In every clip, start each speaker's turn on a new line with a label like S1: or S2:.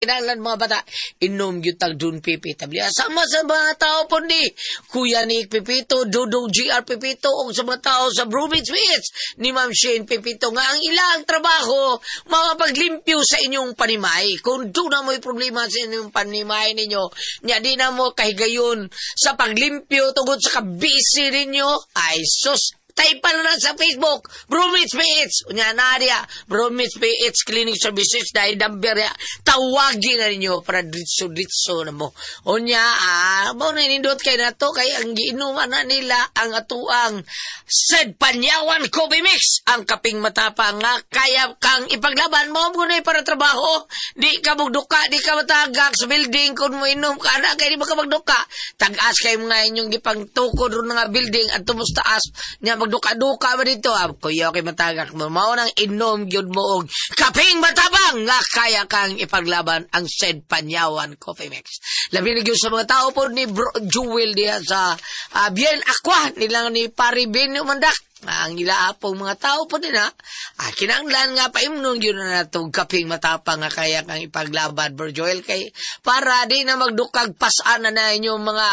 S1: Kinahanglan mga bata, inom gyud tag Dun Pipi tabli. Sama sa mga tao po ni Kuya Nick Pipito, Dudong GR Pipito, o sa mga tao sa Bromwich Beach ni Ma'am Shane Pipito nga ang ilang trabaho makapaglimpyo sa inyong panimay. Kung doon na mo'y problema sa inyong panimay ninyo, nya di na mo kahigayon sa paglimpyo tungkol sa kabisi ninyo, ay sus, type pa na sa Facebook, Bromwich PH. Unya na diya, Bromwich PH Cleaning Services, dahil number ya, tawagin na ninyo para ditso-ditso na mo. Unya, mo na inindot kayo na to, kaya ang giinuman na nila ang atuang Said Panyawan Coffee Mix, ang kaping matapang nga, kaya kang ipaglaban mo muna para trabaho, di ka magduka, di ka matagak sa building, kung mo inom ka na, kaya di ba ka magduka, tag-as kayo mga inyong gipang tukod rin nga building, at tumustaas, niya magduka-duka ba dito, kuya okay matagak mo, maunang inom yun mo og kaping matabang nga kaya kang ipaglaban ang Said Panyawan Coffee Mix. Labi na sa mga tao po ni Jewel diya sa Bien Aqua, nilang ni Pari Ben Umandak. Ang ilaapong mga tao po din kinanglan nga paimnong yun na itong kaping matapang nga kaya kang ipaglaban, Bro Joel, kay para di na magdukag pasaan na inyong mga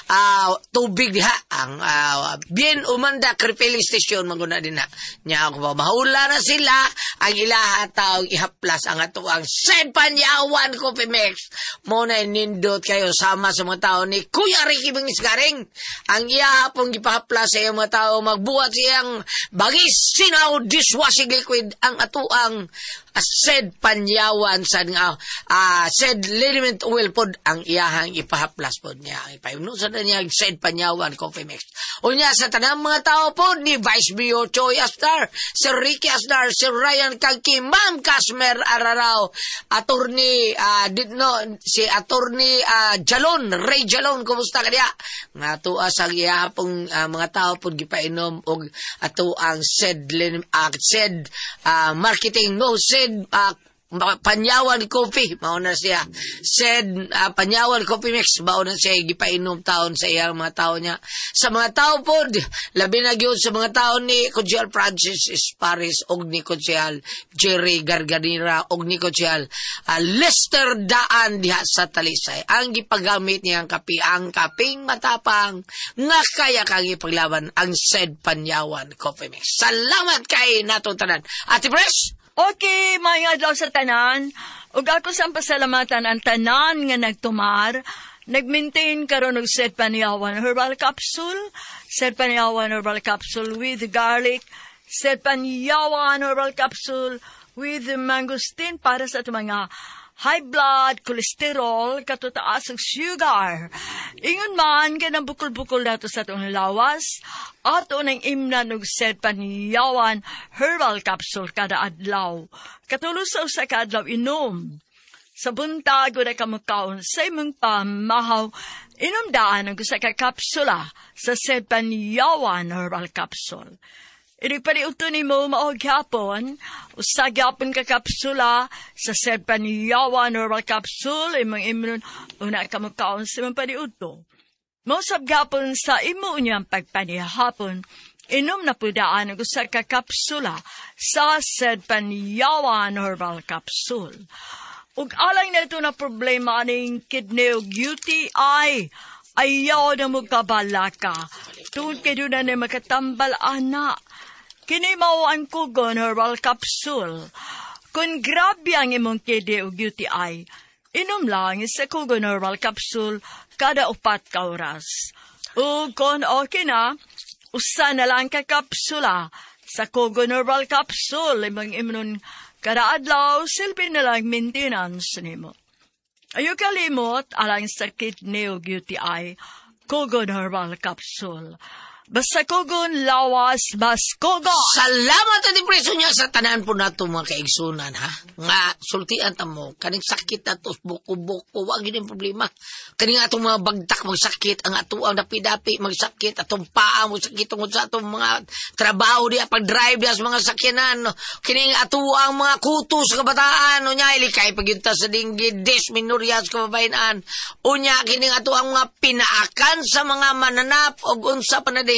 S1: tubig ang Bien Umanda Refilling Station maguna din nya ako ba mahula na sila ang ilaha taong ihaplas ang ato ang Said Panyawan Coffee Mix mo na nindot kayo sama sa mga tao ni Kuya Ricky Bingis Garing ang ihapong ipahaplas sa iyo mga tao magbuhat siya bagis sinaw dishwashing liquid ang atuang Said Panyawan sa Said Liniment Oil pod ang iyahang ipahaplas pod niya ipainusan na niya Said Panyawan Coffee Mix unya sa tanang mga tao pod ni Vice Mayor Choi Astar, Sir Ricky Astar, Sir Ryan Kangki, Ma'am Kasmer Ararao, Attorney si Attorney Jalon, Ray Jalon, kumusta ka diya nga tuwa sa iyahapong mga tao pod gipainom og ato ang Said marketing Said Panyawan Coffee, mauna siya. Said Panyawan Coffee Mix, mauna siya gipainom taon sa iyang mga tao niya. Sa mga tao po, labi na yun sa mga tao ni Consial Francis Esparis, og ni Consial Jerry Garganira, og ni Consial Lester Daan diha sa Talisay. Ang gipagamit niya ang kaping matapang, nga kaya kang ipaglaban ang Said Panyawan Coffee Mix. Salamat kay natong tanan. Ate Pres?
S2: Okay, mga adlaw sa tanan, ug ako sa pasalamatan ang tanan nga nagtumar, nag-maintain karon og Said Panyawan Herbal Capsule, Said Panyawan Herbal Capsule with garlic, Said Panyawan Herbal Capsule with mangosteen para sa mga high blood, cholesterol, katutaas ng sugar. Ingon man, ganang bukol-bukol nato sa itong lawas, ato ng imnan ng Said Panyawan Herbal Capsule kada adlaw. Katulos sa usa ka adlaw inom. Sa buntag, wala ka makaon sa imong pamahaw, inom daan ang usa ka kapsula sa Said Panyawan Herbal Capsule. Ipaliuto ni mo maoghapon, usagyapon ka kapsula sa Said Panyawan Herbal Capsule, imong imnon, una ka makaon sa imong paliuto. Mausabgapon sa imo unyang pagpanihapon, inom na pudaan ang usa ka kapsula sa Said Panyawan Herbal Capsule. Ug alang na ito na problema ning kidney ug UTI, ayaw na mo kabalaka. Tungkol kayo na na makatambal anak. Kini mao ang Kugon Herbal Capsule. Kung grabe ang imong kidney ug UTI, inom lang sa Kugon Herbal Capsule kada 4 ka oras. Ug kung okay na, usa na lang ka kapsula sa Kugon Herbal Capsule. Imong imnon kada adlaw, silbi na lang maintenance nimo. Ayaw kalimot alang sa kidney ug UTI, Kugon Herbal Capsule. Basta Kugon, lawas, bas Kugon.
S1: Salamat at preso niya sa tanan po nato mga kaigsunan, ha? Nga, sultian ta mo, kaning sakit na to, buko-buko, wag yun yung problema. Kaning atong mga bagtak magsakit, ang ato ang dapi-dapi magsakit, atong paa magsakit, tungkol sa atong mga trabaho diya, pag-drive diya sa mga sakyanan, kining ato ang mga kuto sa kabataan, unya, ilikay paginta sa dinggid, minorias kababainaan, unya, kining ato ang mga pinaakan sa mga mananap, o unsa panadihan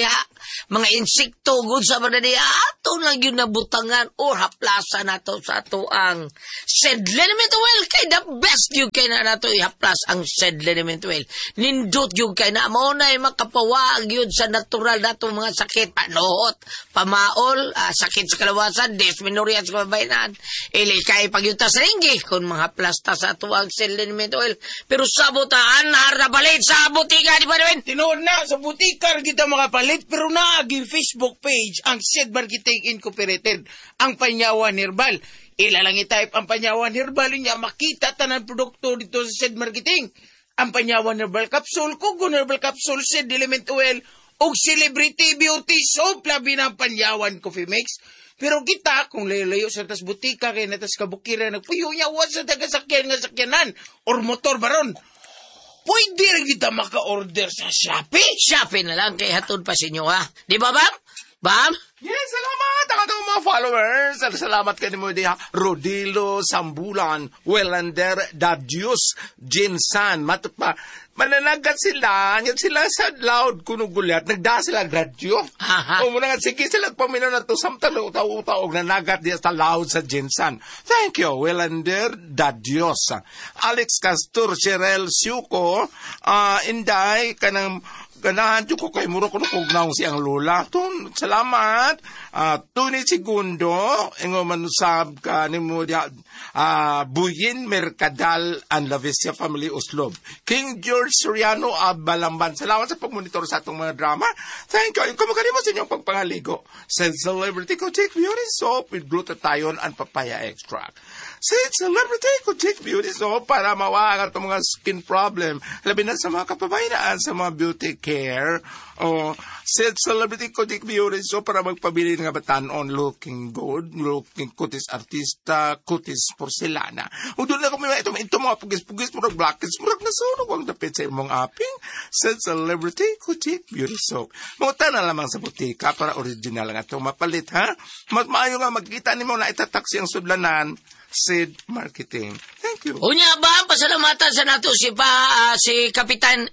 S1: diha. Mga insekto, good sa mga diha. Ato lang yun nabutangan or haplasan nato sa ato ang said liniment oil. Kay the best yun kay na nato ihaplas ang said liniment oil. Nindot yun kay na maunay makapawag yun sa natural nato mga sakit. Panuhot, pamaol, sakit sa kalawasan, dysmenorrhea sa kababayan. Ilikay pagyuta sa ringi kung mga plasta sa ato ang said liniment oil. Pero sabotaan, harabalit sa butika, di ba naman?
S3: Tinood na, sa butikar kita makapalit, pero naaging Facebook page ang Sid Marketing Incorporated, ang Panyawan Herbal. Ilalang i-type ang Panyawan Herbal niya, makita tanan produkto dito sa Sid Marketing. Ang Panyawan Herbal Capsule, Kugon Herbal Capsule, Sid Element Oil, o Celebrity Beauty Soap, labi ng Panyawan Coffee Mix. Pero kita, kung layo-layo sa tas butika, kaya natas kabukiran, nagpuyo niya, sa taga-sakyan nga sakyanan, or motor baron. Pwede rin kita maka-order sa Shopee.
S1: Shopee na lang kay hatod pa sa inyo, ha? Di ba, Bam? Bam?
S3: Yes, salamat ang atong mga followers. Salamat kayo mo diha. Rodilo Sambulan, Welander Dadius, Jinsan, matut pa. Mananagat sila, yan sila sa loud kunugulyat, nagda sila radyo. O muna nga, sige sila pamino na to, samtalo utaw-utaw, nanagat diya sa loud sa Jinsan. Thank you, Welander Dadios. Alex Castor, Cheryl Siuko, Inday, kanang ganahan ko kay muro ko nukugnaw siyang lola. Tun, salamat. Tuni Segundo, ingo manusab ka ni mo diya, Buyin Mercadal and Lavesia Family Oslob. King George Soriano Abalamban. Salamat sa pagmonitor sa atong mga drama. Thank you. Kung magaling mo sa inyong pagpangaligo. Said Celebrity Kotik Beauty Soap with glutathione and papaya extract. Said Celebrity Kotik Beauty Soap para mawagan itong mga skin problem. Labi na sa mga kapabayaan sa mga beauty care. O said Celebrity Kotik Beauty Soap para magpabili ng batanon looking good, looking kutis artista, kutis porcelana. O doon lang kami ito mga pugis-pugis, murag blackets, murag nasunog ang dapit sa imong aping. Said Celebrity Kotik Beauty Soap. Mungutan na lamang sa butika para original nga ito mapalit, ha? Maayo nga magkita ni mo na itataksi ang sudlanan. Sid Marketing. Thank you.
S1: Unya ba, pasalamatan sa nato si Kapitan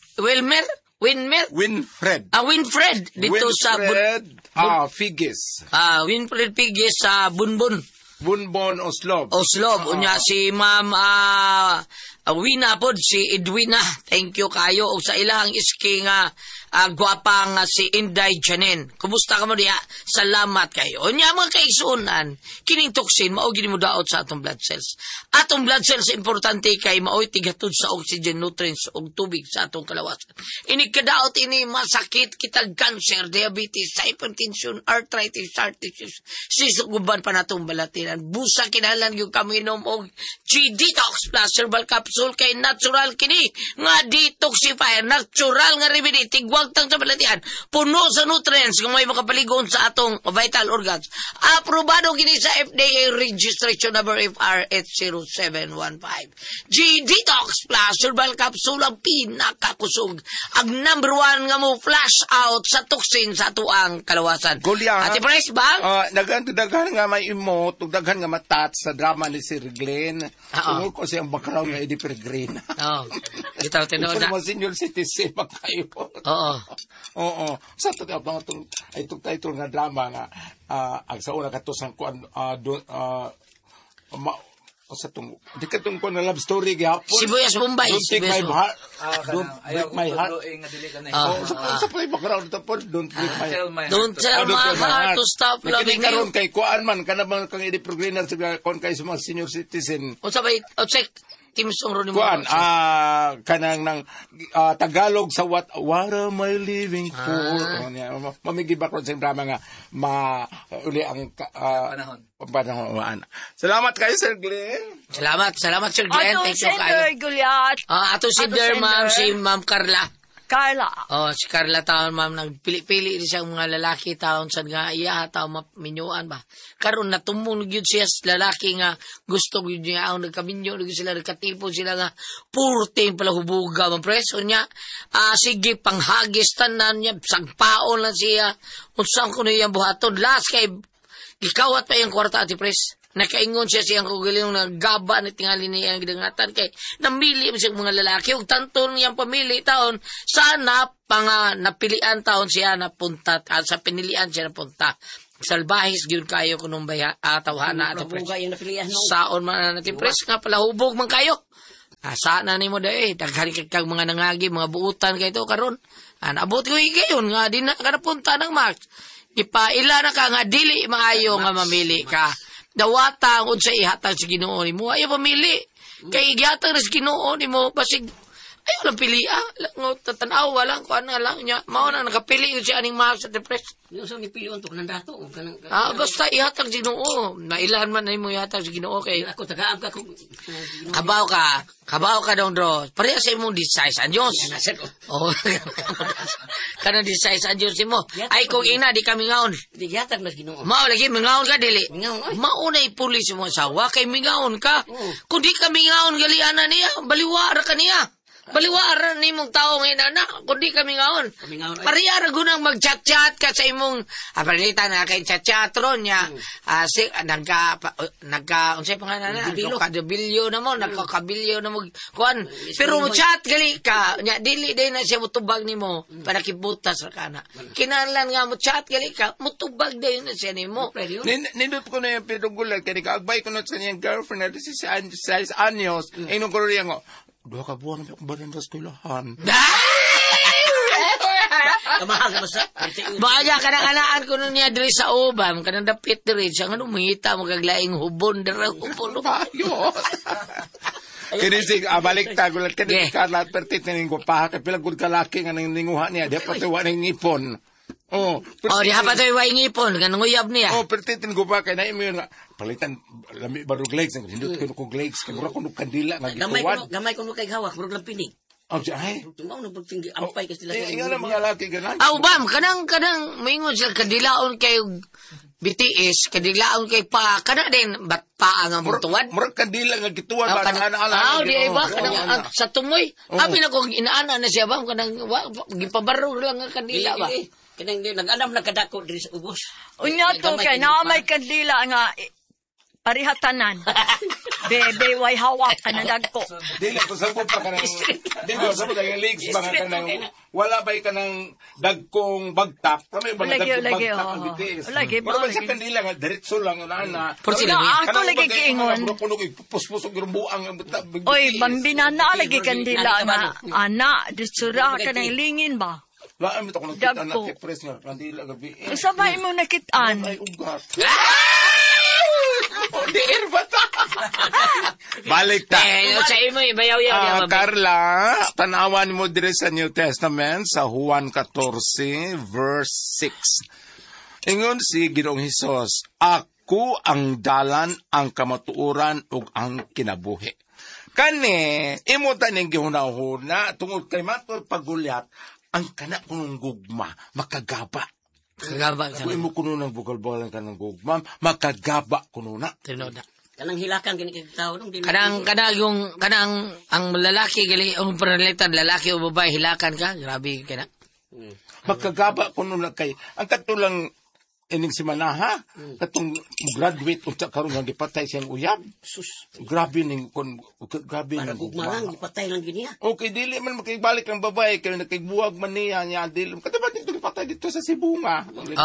S1: Winfred dito sa
S3: Figis.
S1: Winfred Figis sa Bunbon
S3: Oslob.
S1: Unya si Ma'am Wina pod, si Edwina. Thank you kayo. O sa ilang iski nga gwapa nga si Inday Janen. Kumusta ka mo diya? Salamat kayo. Unya mga kaigsuunan, kining toksin, maugin mo daot sa atong blood cells. Atong blood cells, importante kay maoy tigatod sa oxygen, nutrients, o tubig sa atong kalawasan. Inikadaot ini masakit, kitag cancer, diabetes, hypertension, arthritis, heart disease, sisuguban pa natong balatinan. Busa kinalan yung kaminom o G-Detox Plus Herbal Capsule kay natural kini nga detoxifier, natural nga remedy, tigwag tang sa balatian, puno sa nutrients kung may makapaligon sa atong vital organs. Aprobado kini sa FDA registration number FR80715. G-Detox Plus Herbal Capsule ang pinakakusog, ang number 1 nga mo flash out sa toxin sa atuang kalawasan.
S3: Gulya,
S1: Ati Price ba?
S3: Daghan nga may emote, daghan nga matat sa drama ni Sir Glenn. Tungkol ko siyang background nga Eddie Peregrine.
S1: Oo. Ito, tinood na.
S3: Ito naman senior citizen, magkayo po. Oo. Sa itong title nga drama nga, ang sa una katusan ko, sa itong, di ka itong ko na love story gihapon.
S1: Sibuyas Bombay.
S3: Don't take my heart. Don't break my heart. Sa play background ito po, don't break my heart.
S1: Don't tell my heart to stop loving you.
S3: Karon kay kuan man, kanabang kang Eddie Peregrine, kon kay sa mga senior citizen.
S1: O sabay, check. Team Song Ronnie mo.
S3: Kuan, kanang ng Tagalog sa what am I living for? Mamigi background sa drama nga, uli ang panahon. Salamat kayo, Sir Glenn.
S1: Salamat, Sir Glenn.
S2: Ato
S1: Thank you
S2: Sender
S1: kayo.
S2: Gulyat.
S1: Ato Sender, ma'am, si Ma'am Carla. Si Carla taon, ma'am, nagpili-pili siyang mga lalaki taon sa nga iya, taon minyuan ba. Karon natumong yun siya lalaki nga gusto yun niya ang nagkaminyo, sila nagkatipo sila nga purting pala hubuga, ma'am preso niya. Sige, panghagis tanan niya, sagpaon lang siya. Unsang ko na yung buhaton. Last kay, gikawat pa yung kwarta, ati pres. nakaingon siya siyang kugaling naggaba na tingali niya ang gidangatan kay namili mo siyang mga lalaki ug tanto niyang pamili taon sana napilian taon siya napunta at sa pinilian siya napunta salbahis gyud kayo kunong tawhana at saon man natin pres nga pala hubog man kayo sana nimo daghan kag mga nangagi mga buutan kay to karon abot ko igayon nga di na kanapunta ng Max ipaila na ka nga dili maayo nga mamili ka dawata ang unsa ihatag sa Ginoo nimo ayo pamili kay gihatag sa Ginoo nimo basig ayo lang pili lang tatanaw lang kuan nga lang nya mao na nakapili yun si aning Max sa depress
S4: yung sa nipilion to kanang dato kanang
S1: basta ihatag sa Ginoo mailan man nimo ihatag sa Ginoo kay
S4: ako tagaam ka
S1: kabaw ka dong dro pareha sa imong 16 anyos oh kanang 16 anyos mo ay kung ina di kami ngaon
S4: di gihatag mas Ginoo
S1: mao lagi mingaon ka dili mao na ipulis mo asawa kay mingaon ka kung di kami ngaon galiana niya baliwara ka niya baliwara ni mong tao ngayon na kundi kami ngaon pariyara gunang mag-chat-chat ka sa imong apalita na kay chat-chat ron niya unsay pangalan na nagkakabilyo na mo nagkakabilyo na mo kuan pero mo chat gali ka nya dili day na siya mutubag nimo para kibutas ra kana kinahanglan nga mo chat gali ka mutubag day na siya nimo
S3: nindot ko na yung pinugulay kaya kaagbay ko na sa niyang girlfriend na 16 anyos inong ko rin ngo 2 ka buwan na ba rin sa skulahan?
S1: Baka kanang-anaan ko nun niya diri sa ubam, kanang dapit diri, siya nga numita, magaglaing hubon, dara hubon.
S3: Ayos! Kinisig, balik tagulat ka din ka lahat pertit na ninggo pa, kapilagod ka laki nga nang ninguha niya, di patuwa na yung ngipon.
S1: Di hapa tayo wa ingipon, kanang uyab niya.
S3: Pertit ninggo pa, kaya na imo yun, palitan, lami barug legs, hindot ko nukong legs, kaya mura ko nukandila, nga gituwad.
S4: Gamay ko nukay hawak, mura lang pinig.
S3: Ay.
S4: Tumaw na pagtinggi, ampay ka sila.
S3: Nga na mga laki ganan.
S1: Ubam, kanang, maingon siya, kadilaon kayo, BTS, kadilaon kay pa, kana din, ba't pa ang tuwad?
S3: Mura kandila nga gituwad, ba na ana-ana.
S1: Di ba, kanang sa tumoy. Abi na kong inaana na siya, bam, kanang, gipabaro lang ang kandila ba?
S4: Kanang nag-anam na kadako diri sa ubos.
S2: Unya to kay na may kandila nga parihatanan. Bebe way hawak kanang dagko.
S3: Dili ko sabot pa kanang dili ko sabot ang legs ba kanang wala bay kanang dagkong bagtak. Kami ba dagkong bagtak ang BTS. Pero sa kandila nga diretso lang na.
S2: Ato lagi giingon.
S3: Kuno puspusog rumbuang ang
S2: oy, bambina na lagi kandila nga ana ditsura kanang lingin ba?
S3: Laan mo ito kung nakita na kipres nga, kandila gabi.
S2: Sabay mo nakitaan.
S3: Ay, ugat. Diir ba ta? Balik ta.
S1: Sa imo, ibayaw-yaw.
S3: Carla, tanawan mo dire sa New Testament, sa Juan 14, verse 6. Ingon si Ginoong Hesus, ako ang dalan, ang kamatuuran, ug ang kinabuhi. Kani, imo taning gihuna-huna, tungod kay matur pagulyat, ang kana kunong gugma, makagaba.
S1: Kagaba.
S3: Kung imo kuno ng bukal-bukalan ka ng gugma, makagaba kuno na.
S1: Tinoda.
S4: Kanang hilakan kini kay tao nung
S1: kanang ang lalaki gali ang panalitan lalaki o babae hilakan ka, grabe kana.
S3: Makagaba kuno na kay ang katulang ining si Manaha, katong graduate unta karon nga gipatay siyang uyab. Sus, grabe ning grabe
S4: ning gugma lang gipatay lang giniya.
S3: Okay, dili man makibalik ang babae kay nakigbuwag man niya dili. Katabat dito gipatay dito sa Sibunga.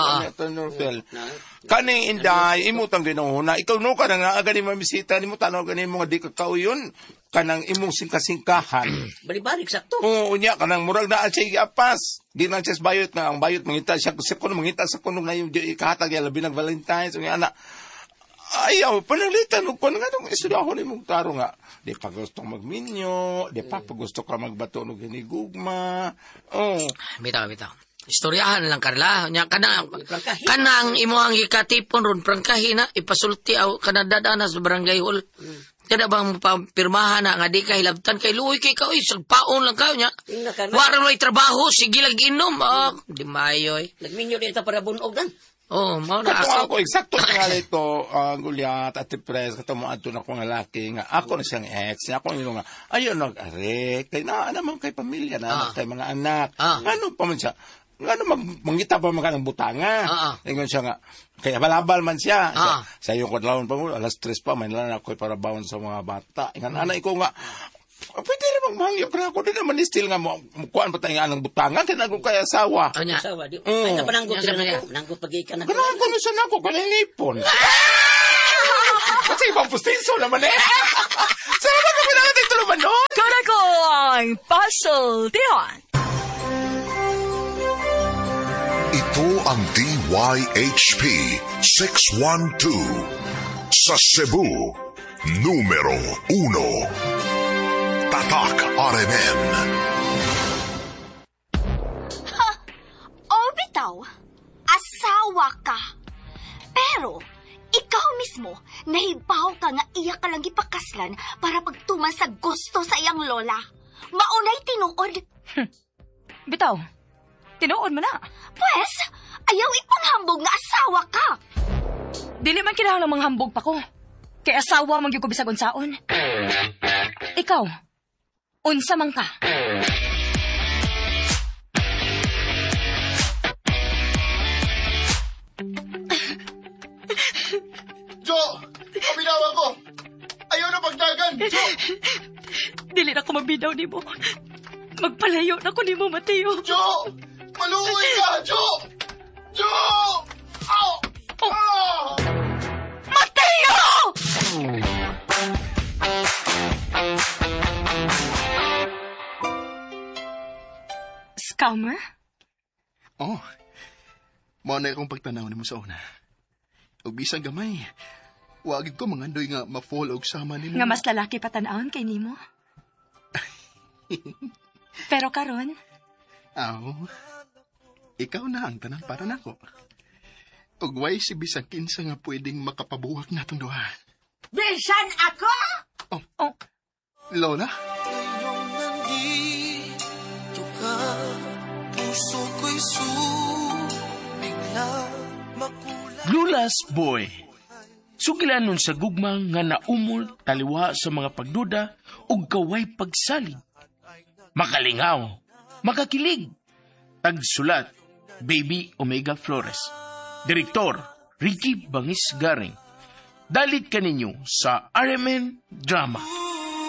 S3: Kani inday imutang ginuhuna. Ikaw no ka nga agani mamisita nimo tanaw gani mga di kakauyon kanang imong singkasingkahan.
S4: Balik-balik sakto.
S3: Oo, unya kanang murag naa siya giapas. Di lang siya bayot nga ang bayot mangita siya sa kuno mangita sa kuno ngayon ikahatag ya labi ng Valentine's ug ana. Ayaw panalitan ug kun nga dong isudahon imong taro nga. Di pa gusto magminyo, di pa gusto ka magbato og hinigugma. Oh,
S1: bitaw. Istoryahan lang Carla, nya kanang imo ang ikatipon ron prangkahi na ipasulti aw kanadadanas sa barangay hall. Kada bang pirmahan na nga di ka hilabtan kay luoy kay ka sagpaon lang ka nya. Wala may trabaho sige lag inom di mayoy.
S4: Nagminyo dito para bunog dan.
S3: Mao na ako eksakto nga ito gulyat at pres katong adto na ko nga laki nga ako na siyang ex ako nga ayo nag-are kay na naman kay pamilya na kay mga anak ano pa man siya nga mangita pa mga ng butanga.
S1: Oo.
S3: Ingon siya nga, kaya balabal man siya.
S1: Oo.
S3: Sa iyong kwadlawon pa mo, alas 3 pa, may nalang ako para bawon sa mga bata. Ingan, anak ko nga, pwede rin magmangyap na ako. Di naman istil nga, kuhaan pa tayo nga ng butanga, tinago kay asawa.
S1: Anya.
S4: Asawa, di. Ay, napananggot
S1: Nya,
S4: rin
S1: sabi
S4: ako. Nanggot pag-ikan ako.
S3: Ganahan ko na siya na ako, kalinipon. Kasi ibang pustiso naman eh. Sama kami natin tuluman doon.
S2: Kuna ko ang puzzle, Dion.
S5: Ito ang DYHP 612 sa Cebu, numero 1. Tatak RMN.
S6: O bitaw, asawa ka. Pero, ikaw mismo, nahibaw ka nga iya ka lang ipakaslan para pagtuman sa gusto sa iyang lola. Maunay tinuod.
S7: Bitaw, tinuod mo na.
S6: Pwes, ayaw ipanghambog nga asawa ka.
S7: Dili man kinahanglan manghambog pa ko. Kay asawa man gyud ko bisag unsaon. Ikaw, unsa man ka?
S8: Jo! Pabinawa ko! Ayaw na pagdagan! Jo!
S7: Dili na ko mabidaw nimo. Magpalayo na ko nimo, Mateo.
S8: Jo! Maluoy ka! Jo! Jo! Ow! Ah!
S7: Mateo! Scammer?
S8: Oh, mao na akong pagtanaw ni mo sa una. Ug bisan gamay, wag ko mangandoy nga ma-fall og sama nimo.
S7: Nga mas lalaki pa tan-awon kay nimo. Pero karon,
S8: Aw, ikaw na ang tanan para nako. Ug way si bisan kinsa nga pwedeng makapabuwak natong duha.
S6: Bisan ako?
S7: oh,
S8: Lola?
S9: Lula's Boy. Sugilan nun sa gugmang nga naumol taliwa sa mga pagduda ug kaway pagsalig. Makalingaw, makakilig. Tagsulat, Baby Omega Flores. Direktor, Ricky Bangis Garing. Dalit kaninyo sa RMN Drama.